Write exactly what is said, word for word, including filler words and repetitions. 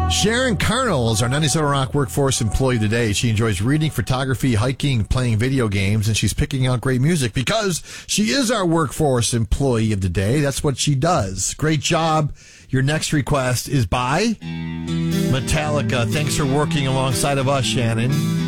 Sharon Carnell is our ninety-seven Rock Workforce Employee today. She enjoys reading, photography, hiking, playing video games, and she's picking out great music because she is our Workforce Employee of the Day. That's what she does. Great job. Your next request is by Metallica. Thanks for working alongside of us, Shannon.